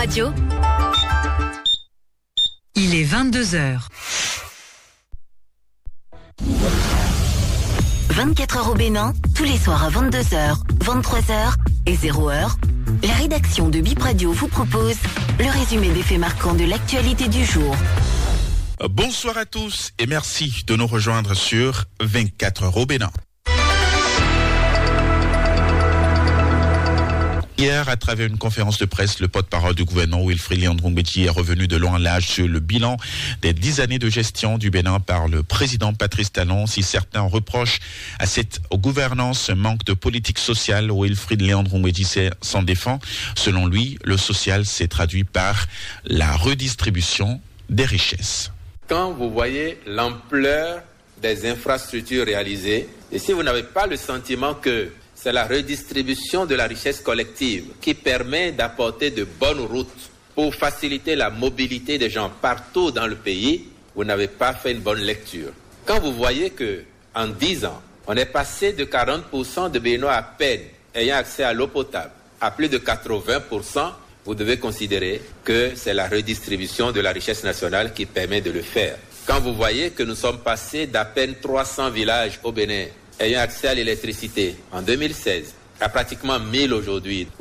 Radio. Il est 22h. 24h au Bénin, tous les soirs à 22h, 23h et 0h. La rédaction de Bip Radio vous propose le résumé des faits marquants de l'actualité du jour. Bonsoir à tous et merci de nous rejoindre sur 24h au Bénin. Hier, à travers une conférence de presse, le porte-parole du gouvernement Wilfried Léandre Ngouettié est revenu de long en large sur le bilan des 10 années de gestion du Bénin par le président Patrice Talon. Si certains reprochent à cette gouvernance un manque de politique sociale, Wilfried Léandre Ngouettié s'en défend. Selon lui, le social s'est traduit par la redistribution des richesses. Quand vous voyez l'ampleur des infrastructures réalisées, et si vous n'avez pas le sentiment que c'est la redistribution de la richesse collective qui permet d'apporter de bonnes routes pour faciliter la mobilité des gens partout dans le pays, vous n'avez pas fait une bonne lecture. Quand vous voyez que en 10 ans, on est passé de 40% de Béninois à peine ayant accès à l'eau potable à plus de 80%, vous devez considérer que c'est la redistribution de la richesse nationale qui permet de le faire. Quand vous voyez que nous sommes passés d'à peine 300 villages au Bénin ayant accès à l'électricité en 2016 à pratiquement 1000 aujourd'hui,